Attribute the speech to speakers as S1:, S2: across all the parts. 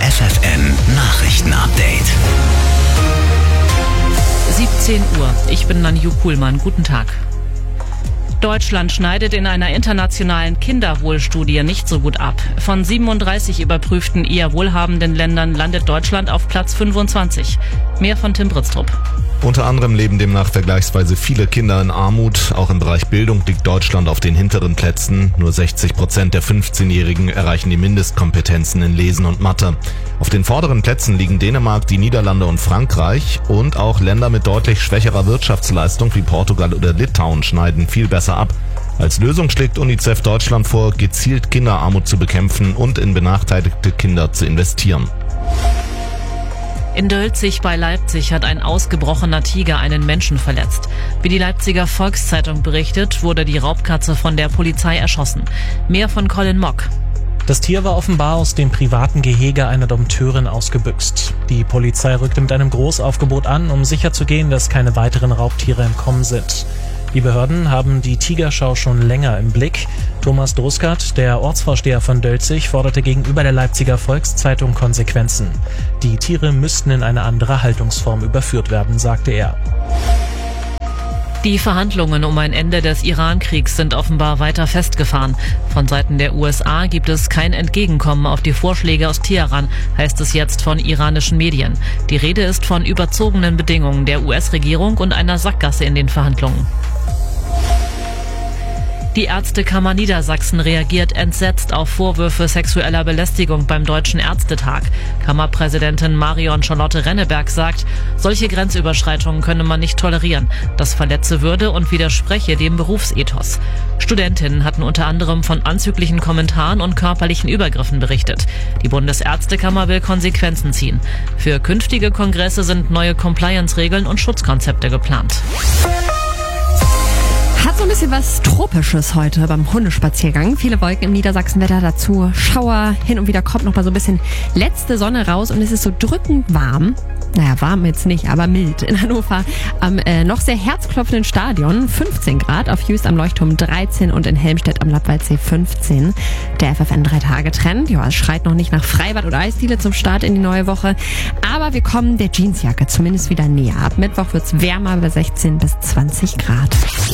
S1: FFN Nachrichten-Update.
S2: 17 Uhr. Ich bin Nanju Kuhlmann. Guten Tag. Deutschland schneidet in einer internationalen Kinderwohlstudie nicht so gut ab. Von 37 überprüften eher wohlhabenden Ländern landet Deutschland auf Platz 25. Mehr von Tim Britztrup.
S3: Unter anderem leben demnach vergleichsweise viele Kinder in Armut. Auch im Bereich Bildung liegt Deutschland auf den hinteren Plätzen. Nur 60% der 15-Jährigen erreichen die Mindestkompetenzen in Lesen und Mathe. Auf den vorderen Plätzen liegen Dänemark, die Niederlande und Frankreich. Und auch Länder mit deutlich schwächerer Wirtschaftsleistung wie Portugal oder Litauen schneiden viel besser ab. Als Lösung schlägt UNICEF Deutschland vor, gezielt Kinderarmut zu bekämpfen und in benachteiligte Kinder zu investieren.
S2: In Dölzig bei Leipzig hat ein ausgebrochener Tiger einen Menschen verletzt. Wie die Leipziger Volkszeitung berichtet, wurde die Raubkatze von der Polizei erschossen. Mehr von Colin Mock.
S4: Das Tier war offenbar aus dem privaten Gehege einer Dompteurin ausgebüxt. Die Polizei rückte mit einem Großaufgebot an, um sicherzugehen, dass keine weiteren Raubtiere entkommen sind. Die Behörden haben die Tigerschau schon länger im Blick. Thomas Druskert, der Ortsvorsteher von Dölzig, forderte gegenüber der Leipziger Volkszeitung Konsequenzen. Die Tiere müssten in eine andere Haltungsform überführt werden, sagte er.
S2: Die Verhandlungen um ein Ende des Iran-Kriegs sind offenbar weiter festgefahren. Von Seiten der USA gibt es kein Entgegenkommen auf die Vorschläge aus Teheran, heißt es jetzt von iranischen Medien. Die Rede ist von überzogenen Bedingungen der US-Regierung und einer Sackgasse in den Verhandlungen. Die Ärztekammer Niedersachsen reagiert entsetzt auf Vorwürfe sexueller Belästigung beim Deutschen Ärztetag. Kammerpräsidentin Marion Charlotte Renneberg sagt, solche Grenzüberschreitungen könne man nicht tolerieren. Das verletze Würde und widerspreche dem Berufsethos. Studentinnen hatten unter anderem von anzüglichen Kommentaren und körperlichen Übergriffen berichtet. Die Bundesärztekammer will Konsequenzen ziehen. Für künftige Kongresse sind neue Compliance-Regeln und Schutzkonzepte geplant.
S5: Hat so ein bisschen was Tropisches heute beim Hundespaziergang. Viele Wolken im Niedersachsenwetter, dazu Schauer. Hin und wieder kommt noch mal so ein bisschen letzte Sonne raus und es ist so drückend warm. Naja, warm jetzt nicht, aber mild. In Hannover am noch sehr herzklopfenden Stadion 15 Grad, auf Jüst am Leuchtturm 13 und in Helmstedt am Lappwaldsee 15. Der FFN 3-Tage-Trend. Ja, es schreit noch nicht nach Freibad oder Eisdiele zum Start in die neue Woche. Aber wir kommen der Jeansjacke zumindest wieder näher. Ab Mittwoch wird's wärmer bei 16 bis 20 Grad.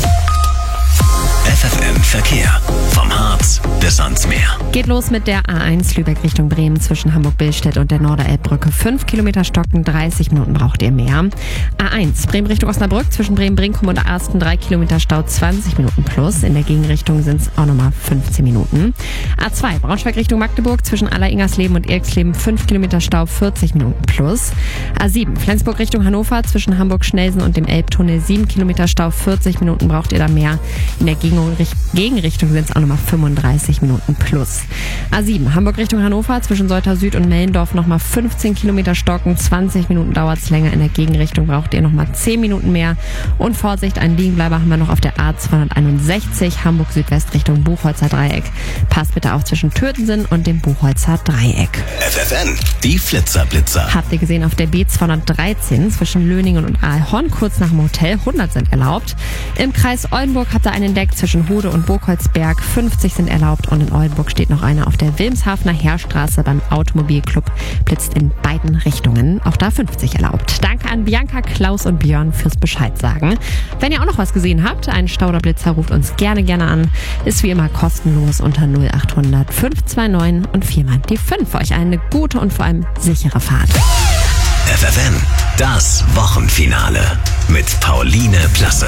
S1: FFN Verkehr. Vom Harz bis ans Meer.
S5: Geht los mit der A1 Lübeck Richtung Bremen zwischen Hamburg-Billstedt und der Norderelbbrücke. 5 Kilometer stocken, 30 Minuten braucht ihr mehr. A1 Bremen Richtung Osnabrück zwischen Bremen-Brinkum und Arsten 3 Kilometer Stau, 20 Minuten plus. In der Gegenrichtung sind es auch nochmal 15 Minuten. A2 Braunschweig Richtung Magdeburg zwischen Aller-Ingersleben und Eriksleben 5 Kilometer Stau, 40 Minuten plus. A7 Flensburg Richtung Hannover zwischen Hamburg-Schnelsen und dem Elbtunnel 7 Kilometer Stau, 40 Minuten braucht ihr da mehr. In der Gegenrichtung sind es auch nochmal 35 Minuten plus. A7 Hamburg Richtung Hannover zwischen Soltau Süd und Mellendorf nochmal 15 Kilometer stocken, 20 Minuten dauert es länger. In der Gegenrichtung braucht ihr nochmal 10 Minuten mehr. Und Vorsicht, einen Liegenbleiber haben wir noch auf der A261 Hamburg Südwest Richtung Buchholzer Dreieck. Passt bitte auf zwischen Tötensen und dem Buchholzer Dreieck.
S1: FFN, die Flitzer-Blitzer.
S5: Habt ihr gesehen auf der B213 zwischen Löningen und Aalhorn, kurz nach dem Hotel, 100 sind erlaubt. Im Kreis Oldenburg habt ihr einen entdeckt zwischen Hode und Burgholzberg, 50 sind erlaubt und in Oldenburg steht noch einer auf der Wilmshafener Heerstraße beim Automobilclub, blitzt in beiden Richtungen, auch da 50 erlaubt. Danke an Bianca, Klaus und Björn fürs Bescheid sagen. Wenn ihr auch noch was gesehen habt, einen Stauderblitzer, ruft uns gerne an, ist wie immer kostenlos unter 0800 529 und 4 mal die 5. Euch eine gute und vor allem sichere Fahrt.
S1: FFN, das Wochenfinale mit Pauline Plasse.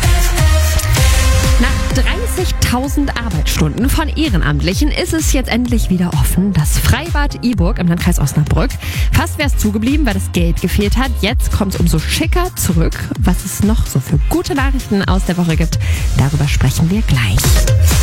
S5: Nach 30.000 Arbeitsstunden von Ehrenamtlichen ist es jetzt endlich wieder offen. Das Freibad Iburg im Landkreis Osnabrück. Fast wäre es zugeblieben, weil das Geld gefehlt hat. Jetzt kommt es umso schicker zurück. Was es noch so für gute Nachrichten aus der Woche gibt, darüber sprechen wir gleich.